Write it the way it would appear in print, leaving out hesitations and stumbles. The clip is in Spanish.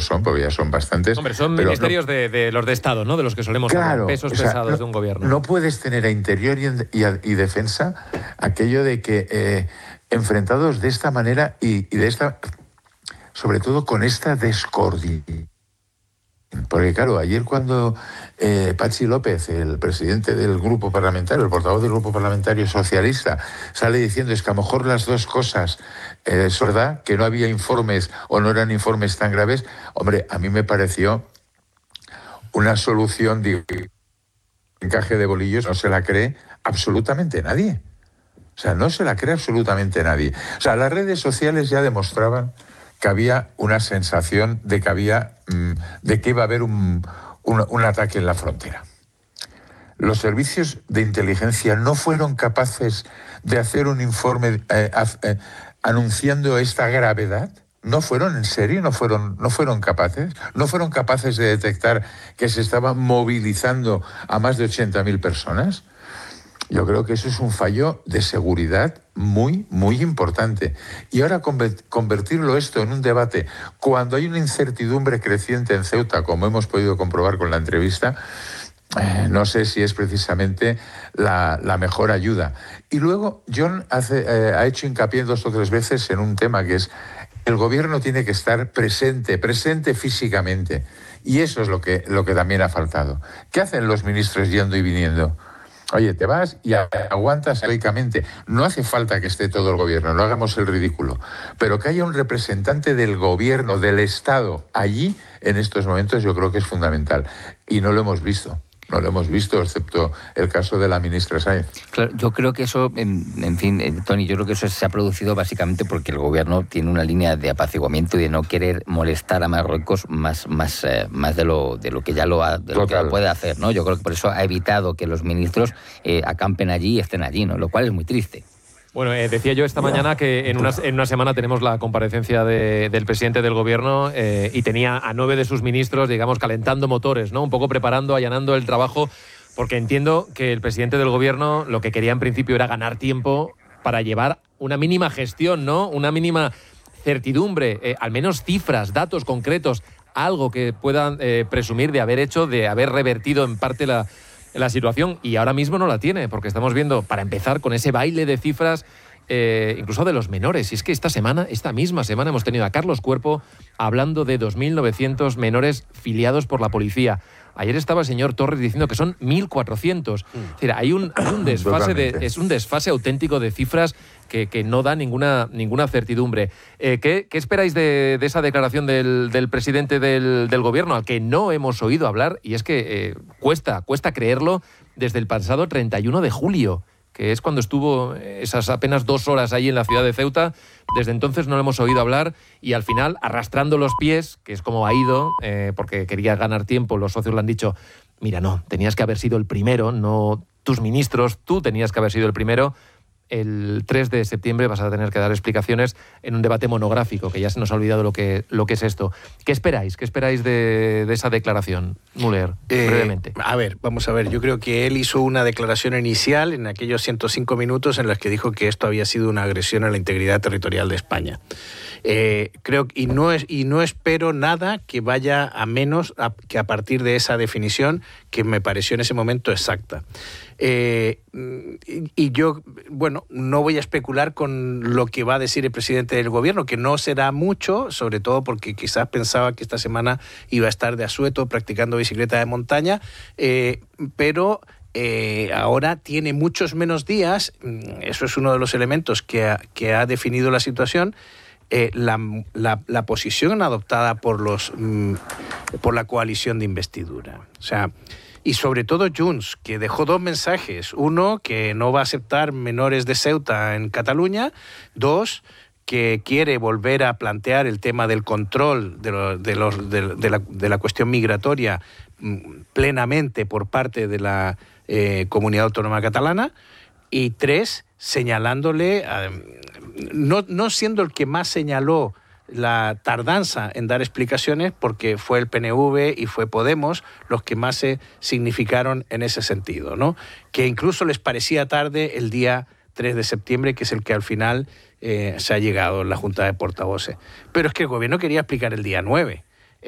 cuántos son, porque ya son bastantes. Hombre, son ministerios de los de Estado, ¿no? De los que solemos hablar, pesos pesados de un gobierno. No puedes tener a Interior y Defensa aquello de que enfrentados de esta manera y de esta, sobre todo con esta descoordinación. Porque claro, ayer cuando Patxi López, el presidente del grupo parlamentario, el portavoz del grupo parlamentario socialista, sale diciendo es que a lo mejor las dos cosas es verdad, que no había informes o no eran informes tan graves, hombre, a mí me pareció una solución de encaje de bolillos, no se la cree absolutamente nadie. O sea, no se la cree absolutamente nadie. O sea, las redes sociales ya demostraban que había una sensación de que iba a haber un ataque en la frontera. Los servicios de inteligencia no fueron capaces de hacer un informe anunciando esta gravedad. ¿No fueron en serio? ¿No fueron capaces? ¿No fueron capaces de detectar que se estaban movilizando a más de 80.000 personas? Yo creo que eso es un fallo de seguridad muy, muy importante. Y ahora convertirlo esto en un debate, cuando hay una incertidumbre creciente en Ceuta, como hemos podido comprobar con la entrevista, no sé si es precisamente la mejor ayuda. Y luego Jon ha hecho hincapié 2 o 3 veces en un tema que es el gobierno tiene que estar presente físicamente. Y eso es lo que también ha faltado. ¿Qué hacen los ministros yendo y viniendo? Oye, te vas y aguantas heroicamente. No hace falta que esté todo el gobierno, no hagamos el ridículo. Pero que haya un representante del gobierno, del Estado, allí, en estos momentos, yo creo que es fundamental. Y no lo hemos visto. No lo hemos visto, excepto el caso de la ministra Sáenz. Claro, yo creo que eso, en fin, Tony, yo creo que eso se ha producido básicamente porque el gobierno tiene una línea de apaciguamiento y de no querer molestar a Marruecos más de lo que ya lo puede hacer, ¿no? Yo creo que por eso ha evitado que los ministros acampen allí y estén allí, ¿no? Lo cual es muy triste. Bueno, decía yo esta mañana que en una semana tenemos la comparecencia del presidente del gobierno y tenía a 9 de sus ministros, digamos, calentando motores, ¿no? Un poco preparando, allanando el trabajo, porque entiendo que el presidente del gobierno lo que quería en principio era ganar tiempo para llevar una mínima gestión, ¿no? Una mínima certidumbre, al menos cifras, datos concretos, algo que puedan presumir de haber hecho, de haber revertido en parte la situación, y ahora mismo no la tiene, porque estamos viendo, para empezar, con ese baile de cifras, incluso de los menores. Y es que esta misma semana, hemos tenido a Carlos Cuerpo hablando de 2.900 menores filiados por la policía. Ayer estaba el señor Torres diciendo que son 1.400. Es decir, hay un desfase, es un desfase auténtico de cifras que no da ninguna certidumbre. ¿Qué esperáis de esa declaración del presidente del gobierno, al que no hemos oído hablar? Y es que cuesta creerlo desde el pasado 31 de julio, que es cuando estuvo esas apenas 2 horas ahí en la ciudad de Ceuta. Desde entonces no lo hemos oído hablar, y al final, arrastrando los pies, que es como ha ido, porque quería ganar tiempo, los socios le han dicho, mira, no, tenías que haber sido el primero, no tus ministros, tú tenías que haber sido el primero. El 3 de septiembre vas a tener que dar explicaciones en un debate monográfico, que ya se nos ha olvidado lo que es esto. ¿Qué esperáis? ¿Qué esperáis de esa declaración, Müller? Brevemente. A ver, vamos a ver. Yo creo que él hizo una declaración inicial en aquellos 105 minutos en los que dijo que esto había sido una agresión a la integridad territorial de España. Creo y no espero nada que vaya a menos que a partir de esa definición que me pareció en ese momento exacta. Y yo, bueno, no voy a especular con lo que va a decir el presidente del gobierno, que no será mucho, sobre todo porque quizás pensaba que esta semana iba a estar de asueto practicando bicicleta de montaña, pero ahora tiene muchos menos días. Eso es uno de los elementos que ha definido la situación. La posición adoptada por la coalición de investidura. O sea, y sobre todo Junts, que dejó 2 mensajes. 1, que no va a aceptar menores de Ceuta en Cataluña. 2, que quiere volver a plantear el tema del control de la cuestión migratoria plenamente por parte de la Comunidad Autónoma Catalana. Y 3, señalándole, no siendo el que más señaló la tardanza en dar explicaciones, porque fue el PNV y fue Podemos los que más se significaron en ese sentido, ¿no? Que incluso les parecía tarde el día 3 de septiembre, que es el que al final se ha llegado en la Junta de Portavoces. Pero es que el gobierno quería explicar el día 9.